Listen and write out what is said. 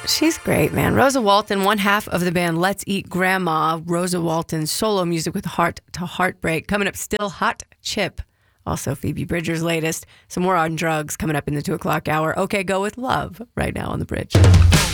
She's great, man. Rosa Walton, one half of the band Let's Eat Grandma. Rosa Walton's solo music with Heart to Heartbreak. Coming up, Still Hot Chip. Also, Phoebe Bridgers' latest. Some more on drugs coming up in the 2 o'clock hour. Okay, Go with Love right now on The Bridge.